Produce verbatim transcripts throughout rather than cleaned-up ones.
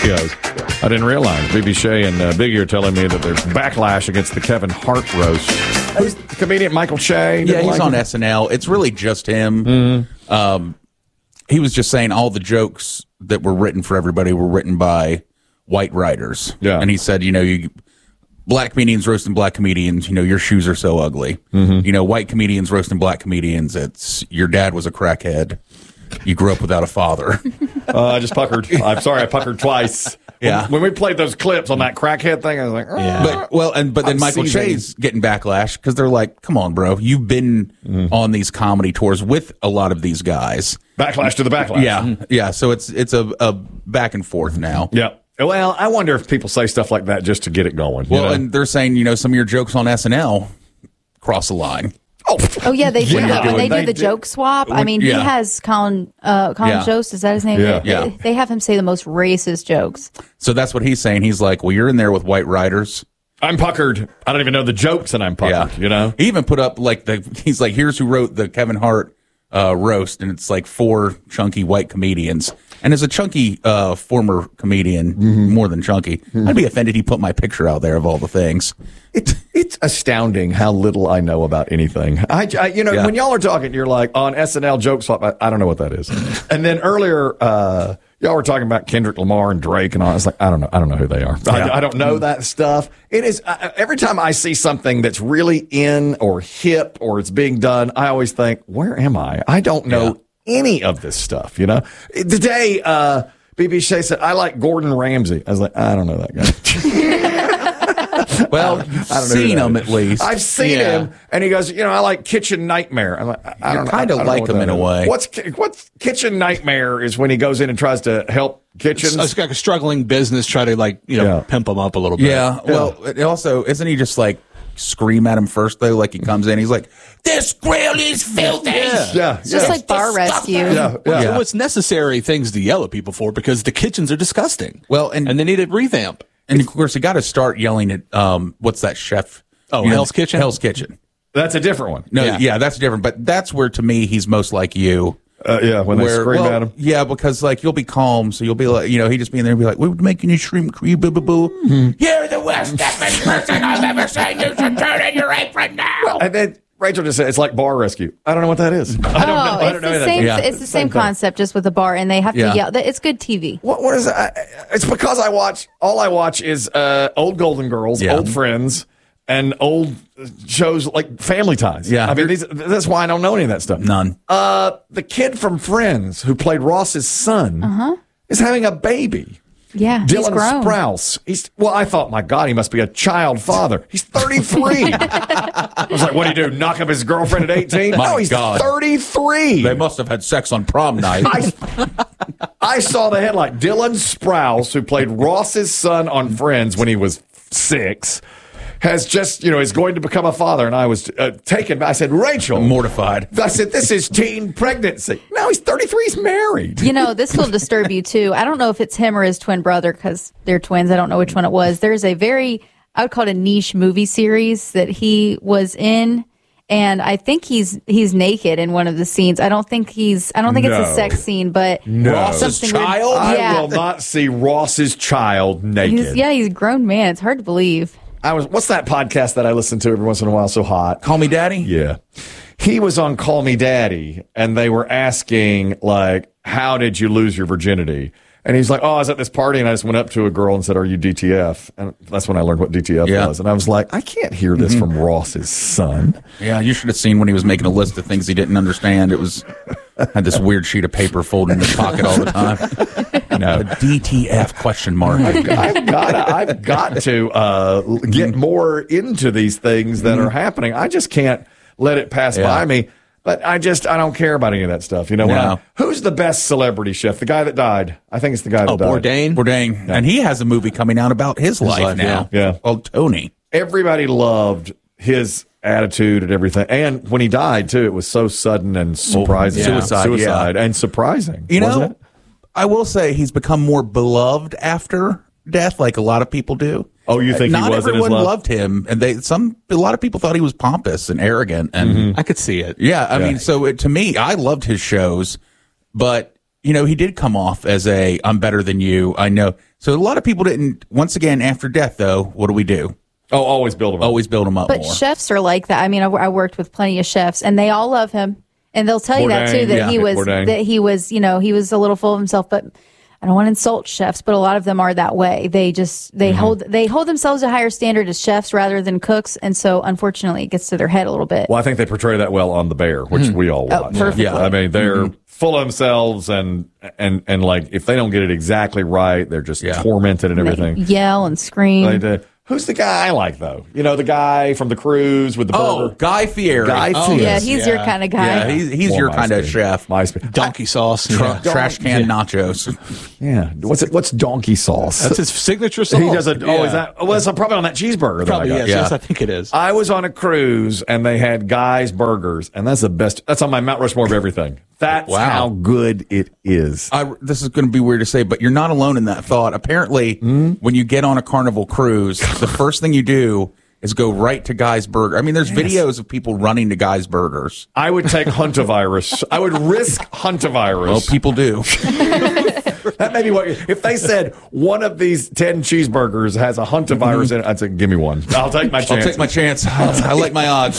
shows. I didn't realize. B B Shea and uh, Biggie are telling me that there's backlash against the Kevin Hart roast. Who's the comedian Michael Che? Yeah, he's like on him? S N L. It's really just him. Mm-hmm. Um, he was just saying all the jokes that were written for everybody were written by white writers. Yeah. And he said, you know, you black comedians roasting black comedians, you know, your shoes are so ugly. Mm-hmm. You know, white comedians roasting black comedians, it's your dad was a crackhead. You grew up without a father. uh, I just puckered. I'm sorry, I puckered twice. Yeah. When, when we played those clips on that crackhead thing, I was like, oh. Yeah. But well, and but then I'm Michael seething. Che's getting backlash because they're like, "Come on, bro, you've been mm. on these comedy tours with a lot of these guys." Backlash to the backlash. Yeah, mm. yeah. So it's it's a, a back and forth now. Yeah. Well, I wonder if people say stuff like that just to get it going. Well, you know? and they're saying, you know, some of your jokes on S N L cross the line. Oh, oh yeah, they do. Yeah. The, when they do They the do. joke swap, I mean, Yeah. he has Colin uh, Colin Yeah. Jost. Is that his name? Yeah. They, Yeah. they have him say the most racist jokes. So that's what he's saying. He's like, well, you're in there with white writers. I'm puckered. I don't even know the jokes, and I'm puckered. Yeah. You know. He even put up like the. He's like, here's who wrote the Kevin Hart uh, roast, and it's like four chunky white comedians. And as a chunky uh, former comedian, mm-hmm. more than chunky, mm-hmm. I'd be offended he put my picture out there of all the things. It's it's astounding how little I know about anything. I, I you know Yeah. when y'all are talking, you're like on S N L joke swap. I, I don't know what that is. And then earlier, uh, y'all were talking about Kendrick Lamar and Drake and all. I was like, I don't know. I don't know who they are. Yeah. I, I don't know that stuff. It is uh, every time I see something that's really in or hip or it's being done, I always think, where am I? I don't know any of this stuff. You know, today uh, B B Shea said I like Gordon Ramsay. I was like, I don't know that guy. Well, I don't know you've who seen that him is. at least. I've seen Yeah. him, and he goes, you know, I like Kitchen Nightmare. I'm like, I, I You don't kinda I don't like know what him that in a is. way. What's ki- what's Kitchen Nightmare is when he goes in and tries to help kitchens. It's like a struggling business, try to like you know Yeah. pimp them up a little bit. Yeah. Well, it also, isn't he just like scream at him first though? Like he comes in, he's like, "This grill is filthy." Yeah. yeah, It's just like Bar Rescue. yeah, Well, yeah. It's necessary things to yell at people for because the kitchens are disgusting. Well, and- and they need a revamp. And of course, you got to start yelling at um, what's that chef? Oh, You know, Hell's Kitchen? Hell's Kitchen. That's a different one. No, Yeah. yeah. that's different. But that's where, to me, he's most like you. Uh, yeah, when they Where, scream well, at him. Yeah, because like you'll be calm, so you'll be like, you know, he just be in there and be like, "We're making you shrimp cream, boo boo boo." Hmm. You're the worst effing person I've ever seen. You should turn in your apron now. And then Rachel just said it's like Bar Rescue. I don't know what that is. I don't know. Oh, I it's don't know the anything. same. Yeah. It's the same Same thing. concept, just with a bar, and they have to Yeah. yell. It's good T V. What, what is that? It's because I watch, all I watch is uh, old Golden Girls, Yeah. old Friends, and old shows like Family Ties. Yeah. I mean, these, that's why I don't know any of that stuff. None. Uh, the kid from Friends who played Ross's son is having a baby. Yeah, he's Dylan grown. Sprouse. He's well. I thought, my God, he must be a child father. He's thirty-three. I was like, what do you do? Knock up his girlfriend at eighteen? My no, he's God. thirty-three. They must have had sex on prom night. I, I saw the headline. Dylan Sprouse, who played Ross's son on Friends when he was six, has just, you know, is going to become a father. And I was uh, taken by, I said, Rachel. Mortified. I said, this is teen pregnancy. No, he's thirty-three. He's married. You know, this will disturb you too. I don't know if it's him or his twin brother because they're twins. I don't know which one it was. There's a very, I would call it a niche movie series that he was in. And I think he's he's naked in one of the scenes. I don't think he's. I don't think No. it's a sex scene, but No. Ross's something weird- child? I Yeah, will not see Ross's child naked. he's, yeah, he's a grown man. It's hard to believe. I was. What's that podcast that I listen to every once in a while? So hot. Call me daddy. Yeah. He was on Call Me Daddy, and they were asking, like, how did you lose your virginity? And he's like, oh, I was at this party, and I just went up to a girl and said, are you D T F? And that's when I learned what D T F Yeah. was. And I was like, I can't hear this from Ross's son. Yeah, you should have seen when he was making a list of things he didn't understand. It was had this weird sheet of paper folded in his pocket all the time. No. A D T F question mark. I've got to, I've got to uh, get more into these things that are happening. I just can't let it pass Yeah. by me. But I just, I don't care about any of that stuff. You know, when No. I- who's the best celebrity chef? The guy that died. I think it's the guy that Oh, died. Bourdain. Bourdain. And he has a movie coming out about his, life, life, now. yeah. Yeah. Called Tony. Everybody loved his attitude and everything. And when he died, too, it was so sudden and surprising. yeah. Suicide, Suicide and surprising. You wasn't know, it? I will say he's become more beloved after death, like a lot of people do. Oh, you think he Not wasn't as everyone loved? loved him, and they some a lot of people thought he was pompous and arrogant, and I could see it. yeah, I Yeah. mean, so it, to me, I loved his shows, but you know, he did come off as a, I'm better than you. I know. So a lot of people didn't, once again, after death, though, what do we do? Oh, always build them up. Always build them up But more. chefs are like that. I mean, I, I worked with plenty of chefs, and they all love him, and they'll tell you that Bourdain, too. That yeah. he was Bourdain. that he was, you know, he was a little full of himself. But I don't want to insult chefs, but a lot of them are that way. They just they Mm-hmm. hold they hold themselves a higher standard as chefs rather than cooks, and so unfortunately, it gets to their head a little bit. Well, I think they portray that well on The Bear, which we all Oh, watch. perfectly. Yeah, I mean, they're full of themselves, and and and like if they don't get it exactly right, they're just Yeah. tormented and They everything. yell and scream. They do. Who's the guy I like though? You know, the guy from the cruise with the Oh, burger. Guy Fieri. Guy oh, Fieri. yeah, he's your yeah. kind of guy. Yeah, he's, he's Well, your kind of MySpace. chef. MySpace. Donkey sauce. Tra- yeah. trash can nachos. Yeah. What's it? What's donkey sauce? That's his signature sauce. he does a. Oh, Yeah. is that? Well, it's probably on that cheeseburger. Probably, that I yes, got. Yeah. yes, I think it is. I was on a cruise and they had Guy's Burgers, and that's the best. That's on my Mount Rushmore of everything. That's Wow. how good it is. I, this is going to be weird to say, but you're not alone in that thought. Apparently, when you get on a Carnival cruise, the first thing you do is go right to Guy's Burger. I mean, there's videos of people running to Guy's Burgers. I would take Huntavirus. I would risk Huntavirus. Well, people do. That may be what. If they said one of these ten cheeseburgers has a Huntavirus in it, I'd say, give me one. I'll take my I'll chance. take my chance. I like my odds.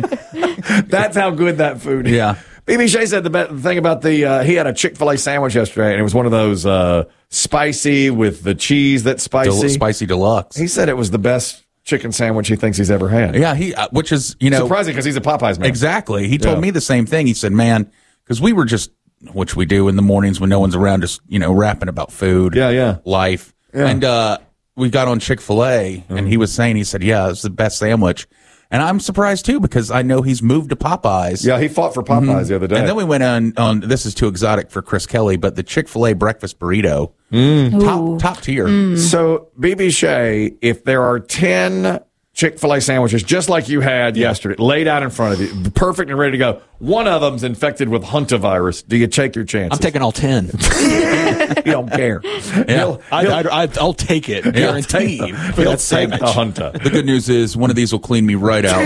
That's how good that food is. Yeah. B B Shea said the be- thing about the, uh, he had a Chick-fil-A sandwich yesterday, and it was one of those uh, spicy with the cheese that's spicy. Del- spicy deluxe. He said it was the best chicken sandwich he thinks he's ever had. Yeah, he, uh, which is, you know, Surprising because he's a Popeyes man. exactly. He told Yeah. me the same thing. He said, man, because we were just, which we do in the mornings when no one's around, just, you know, rapping about food. Yeah, yeah. Life. Yeah. And uh, we got on Chick-fil-A, and he was saying, he said, yeah, it's the best sandwich. And I'm surprised, too, because I know he's moved to Popeyes. Yeah, he fought for Popeyes the other day. And then we went on, on, this is too exotic for Chris Kelly, but the Chick-fil-A breakfast burrito, top, top tier. So, B B Shea, if there are ten Chick-fil-A sandwiches, just like you had yesterday, laid out in front of you, perfect and ready to go, one of them's infected with Huntavirus, do you take your chances? I'm taking all ten. You don't care. He'll, I, he'll- I, I, I'll take it, guaranteed. He'll for take that sandwich. the Hunter. The good news is one of these will clean me right out.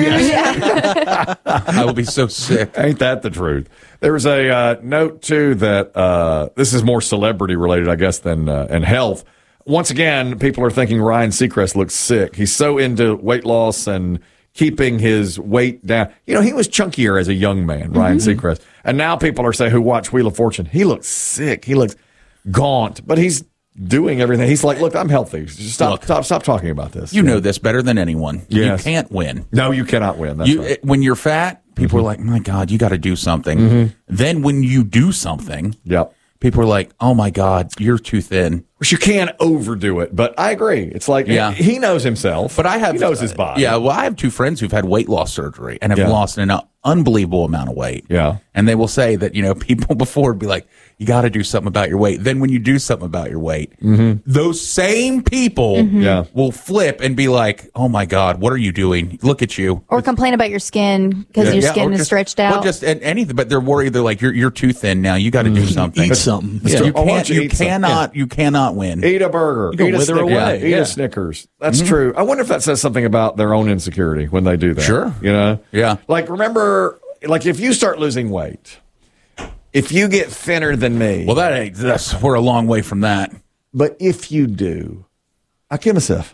I will be so sick. Ain't that the truth? There was a uh, note, too, that uh, this is more celebrity related, I guess, than uh, and health. Once again, people are thinking Ryan Seacrest looks sick. He's so into weight loss and keeping his weight down. You know, he was chunkier as a young man, Ryan Seacrest. And now people are saying, who watch Wheel of Fortune, he looks sick. He looks gaunt, but he's doing everything. He's like, look, I'm healthy. Just Stop, Look. stop, stop talking about this. You know this better than anyone. Yes. You can't win. No, you cannot win. That's You, right. When you're fat, people are like, my God, you got to do something. Then when you do something, Yep. people are like, oh my God, you're too thin. Which you can't overdo it, but I agree. It's like Yeah. he knows himself, But I have, he knows his body. Yeah, well, I have two friends who've had weight loss surgery and have Yeah. lost an unbelievable amount of weight. Yeah. And they will say that, you know, people before would be like, you got to do something about your weight. Then when you do something about your weight, those same people Yeah. will flip and be like, oh my God, what are you doing? Look at you. Or complain about your skin because your Yeah, skin or is just- stretched out. Well, just an- anything, but they're worried. They're like, you're you're too thin now. You got to do something. Eat something. That's Yeah. true. You Oh, why don't can't. you You eat some? cannot. You cannot win. Eat a burger. go Eat a wither Snickers. away. Eat Yeah. a Snickers. That's true. I wonder if that says something about their own insecurity when they do that. Sure. You know? Yeah. Like, remember, like, if you start losing weight, if you get thinner than me, Well, that ain't. That's we're a long way from that. but if you do, I'll kill myself.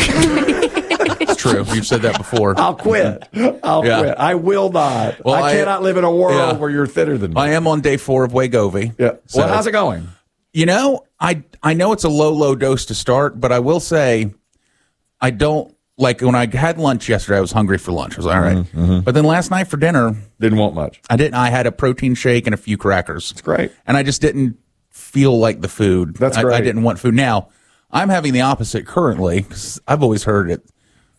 It's true. You've said that before. I'll quit. I'll Yeah. quit. I will not. Well, I I- cannot live in a world yeah. where you're thinner than me. I am on day four of Wegovy. Yeah. So, Well, how's it going? You know, I I know it's a low low dose to start, but I will say, I don't like when I had lunch yesterday. I was hungry for lunch. I was like, all right. Mm-hmm, But then last night for dinner, Didn't want much. I didn't. I had a protein shake and a few crackers. It's great. And I just didn't feel like the food. That's I, great. I didn't want food. Now I'm having the opposite currently because I've always heard it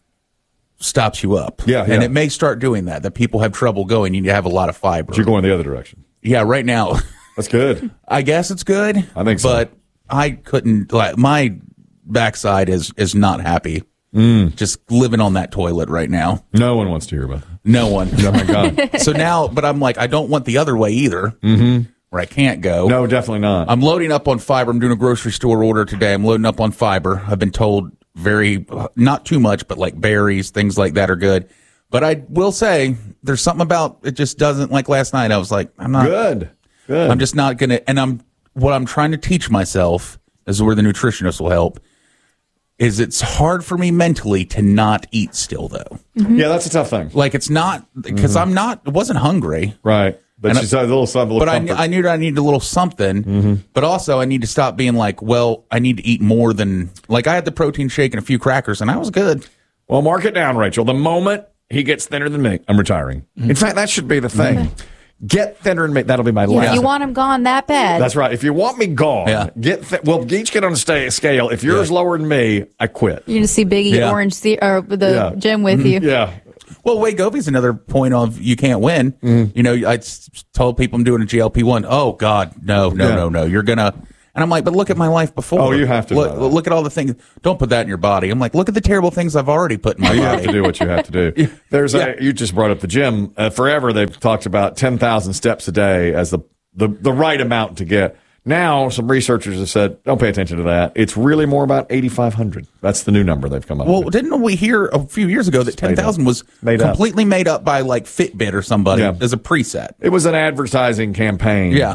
stops you up. Yeah, and yeah. it may start doing that. That people have trouble going. You need to have a lot of fiber. You're going the other direction. Yeah, right now, That's good. I guess it's good. I think so. But I couldn't. Like my backside is is not happy. Mm. Just living on that toilet right now. No one wants to hear about that. No one. Oh, my God. So now, but I'm like, I don't want the other way either. Mm-hmm. Where I can't go. No, definitely not. I'm loading up on fiber. I'm doing a grocery store order today. I'm loading up on fiber. I've been told very, not too much, but like berries, things like that are good. But I will say there's something about it just doesn't, like last night. I was like, I'm not Good. Good. I'm just not going to, and I'm what I'm trying to teach myself, this is where the nutritionist will help, is it's hard for me mentally to not eat still, though. Mm-hmm. Yeah, that's a tough thing. Like, it's not, because Mm-hmm. I'm not, I wasn't hungry. Right. But And she's I- a little something, a little But I, comfort. I knew I needed a little something, Mm-hmm. but also I need to stop being like, well, I need to eat more than, like, I had the protein shake and a few crackers, and I was good. Well, mark it down, Rachel. The moment he gets thinner than me, I'm retiring. In fact, that should be the thing. Get thinner than me. That'll be my You, last. you want him gone that bad? That's right. If you want me gone, Yeah. get th- we'll each get on a sta- scale. If yours Yeah. lower than me, I quit. You're gonna see Biggie Yeah. Orange the- or the Yeah. gym with you. Yeah. Well, Wegovy's another point of you can't win. Mm-hmm. You know, I s- told people I'm doing a G L P one. Oh, God, no, no, Yeah. no, no. You're going to. And I'm like, but look at my life before. Oh, you have to Look, know that. look at all the things. Don't put that in your body. I'm like, look at the terrible things I've already put in my You have body. to do what you have to do. There's Yeah. a. You just brought up the gym. Uh, forever they've talked about ten thousand steps a day as the, the the right amount to get. Now some researchers have said, don't pay attention to that. It's really more about eighty-five hundred. That's the new number they've come up Well, with. didn't we hear a few years ago that made ten thousand up. was Made up. completely made up by like Fitbit or somebody Yeah. as a preset? It was an advertising campaign. Yeah.